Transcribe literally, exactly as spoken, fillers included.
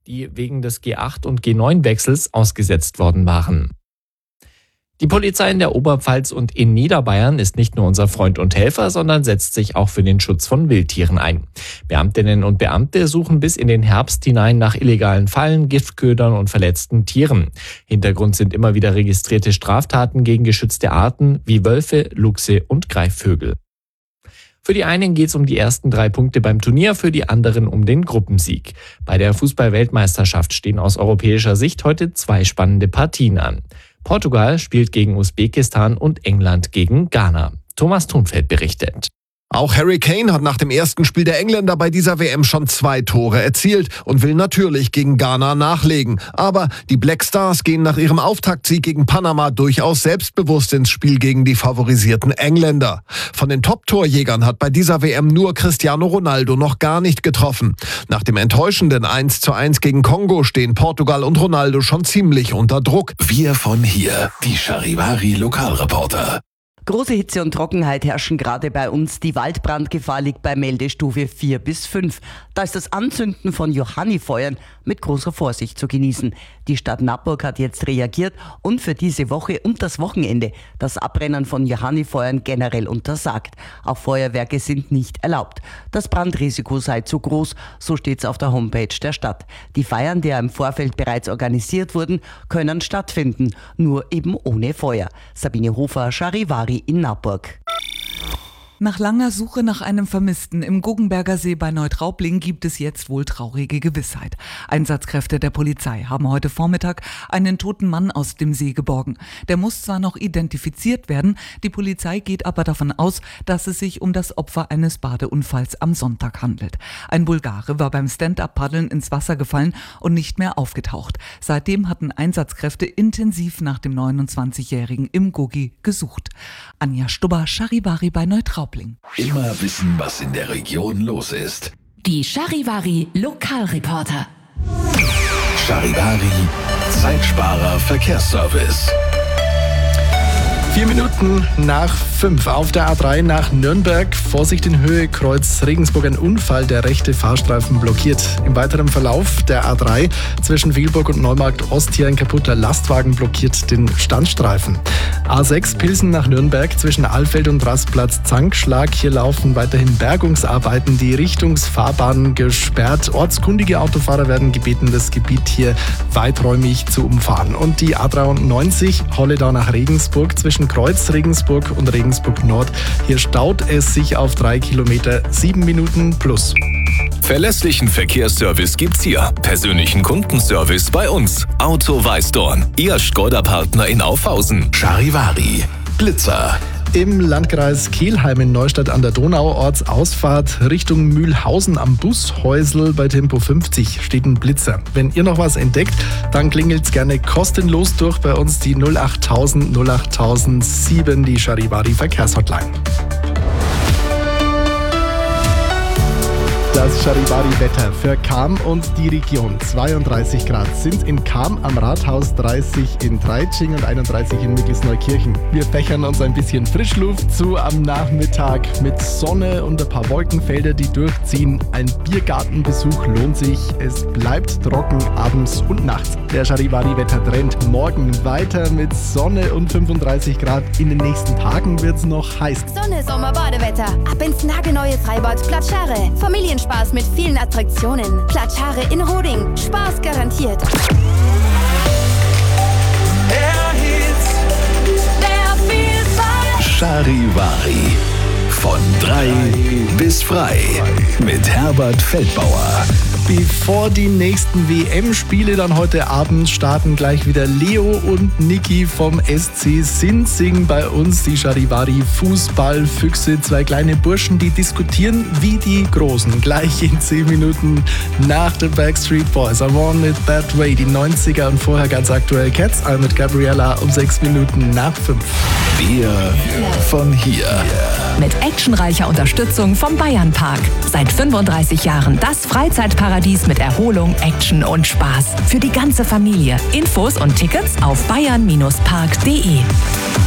die wegen des G acht- und G neun-Wechsels ausgesetzt worden waren. Die Polizei in der Oberpfalz und in Niederbayern ist nicht nur unser Freund und Helfer, sondern setzt sich auch für den Schutz von Wildtieren ein. Beamtinnen und Beamte suchen bis in den Herbst hinein nach illegalen Fallen, Giftködern und verletzten Tieren. Hintergrund sind immer wieder registrierte Straftaten gegen geschützte Arten wie Wölfe, Luchse und Greifvögel. Für die einen geht es um die ersten drei Punkte beim Turnier, für die anderen um den Gruppensieg. Bei der Fußball-Weltmeisterschaft stehen aus europäischer Sicht heute zwei spannende Partien an. Portugal spielt gegen Usbekistan und England gegen Ghana. Thomas Thunfeld berichtet. Auch Harry Kane hat nach dem ersten Spiel der Engländer bei dieser W M schon zwei Tore erzielt und will natürlich gegen Ghana nachlegen. Aber die Black Stars gehen nach ihrem Auftaktsieg gegen Panama durchaus selbstbewusst ins Spiel gegen die favorisierten Engländer. Von den Top-Torjägern hat bei dieser W M nur Cristiano Ronaldo noch gar nicht getroffen. Nach dem enttäuschenden eins zu eins gegen Kongo stehen Portugal und Ronaldo schon ziemlich unter Druck. Wir von hier, die Charivari Lokalreporter. Große Hitze und Trockenheit herrschen gerade bei uns. Die Waldbrandgefahr liegt bei Meldestufe vier bis fünf. Da ist das Anzünden von Johannifeuern mit großer Vorsicht zu genießen. Die Stadt Nappburg hat jetzt reagiert und für diese Woche und das Wochenende das Abbrennen von Johannifeuern generell untersagt. Auch Feuerwerke sind nicht erlaubt. Das Brandrisiko sei zu groß, so steht es auf der Homepage der Stadt. Die Feiern, die ja im Vorfeld bereits organisiert wurden, können stattfinden, nur eben ohne Feuer. Sabine Hofer, Charivari in Nappburg. Nach langer Suche nach einem Vermissten im Guggenberger See bei Neutraubling gibt es jetzt wohl traurige Gewissheit. Einsatzkräfte der Polizei haben heute Vormittag einen toten Mann aus dem See geborgen. Der muss zwar noch identifiziert werden, die Polizei geht aber davon aus, dass es sich um das Opfer eines Badeunfalls am Sonntag handelt. Ein Bulgare war beim Stand-up-Paddeln ins Wasser gefallen und nicht mehr aufgetaucht. Seitdem hatten Einsatzkräfte intensiv nach dem neunundzwanzigjährigen im Guggi gesucht. Anja Stubber, Charivari bei Neutraubling. Immer wissen, was in der Region los ist. Die Charivari Lokalreporter. Charivari Zeitsparer Verkehrsservice. Vier Minuten nach fünf auf der A drei nach Nürnberg. Vorsicht in Höhe Kreuz Regensburg, ein Unfall, der rechte Fahrstreifen blockiert. Im weiteren Verlauf der A drei zwischen Vilburg und Neumarkt Ost hier ein kaputter Lastwagen blockiert den Standstreifen. A sechs Pilsen nach Nürnberg zwischen Alfeld und Rastplatz Zankschlag. Hier laufen weiterhin Bergungsarbeiten, die Richtungsfahrbahn gesperrt. Ortskundige Autofahrer werden gebeten, das Gebiet hier weiträumig zu umfahren. Und die A dreiundneunzig Holledau nach Regensburg zwischen Kreuz Regensburg und Regensburg Nord. Hier staut es sich auf drei Kilometer, sieben Minuten plus. Verlässlichen Verkehrsservice gibt's hier. Persönlichen Kundenservice bei uns. Auto Weißdorn, Ihr Skoda-Partner in Aufhausen. Charivari Blitzer. Im Landkreis Kelheim in Neustadt an der Donau, Ortsausfahrt Richtung Mühlhausen am Bushäusl bei Tempo fünfzig steht ein Blitzer. Wenn ihr noch was entdeckt, dann klingelt's gerne kostenlos durch bei uns die null achttausend null achttausendsieben, die Charivari Verkehrshotline. Das Charivari-Wetter für Cham und die Region. zweiunddreißig Grad sind in Cham am Rathaus, dreißig in Treitsching und einunddreißig in Mickelsneukirchen. Wir fächern uns ein bisschen Frischluft zu am Nachmittag mit Sonne und ein paar Wolkenfelder, die durchziehen. Ein Biergartenbesuch lohnt sich. Es bleibt trocken abends und nachts. Der Charivari-Wetter-Trend morgen weiter mit Sonne und fünfunddreißig Grad. In den nächsten Tagen wird's noch heiß. Sonne, Sommer, Badewetter. Ab ins nagelneue Freibad Platschare. Familienspaß mit vielen Attraktionen. Platschare in Roding. Spaß garantiert. Charivari. Von drei bis frei. Mit Herbert Feldbauer. Bevor die nächsten W M-Spiele dann heute Abend starten, gleich wieder Leo und Niki vom S C Sinzing bei uns, die Charivari Fußballfüchse. Zwei kleine Burschen, die diskutieren wie die Großen. Gleich in zehn Minuten nach den Backstreet Boys. I Want It That Way, die neunziger und vorher ganz aktuell Cat's Eye mit Gabriella um sechs Minuten nach fünf. Wir von hier. Mit actionreicher Unterstützung vom Bayernpark. Seit fünfunddreißig Jahren das Freizeitparadies mit Erholung, Action und Spaß. Für die ganze Familie. Infos und Tickets auf bayern Bindestrich park punkt de.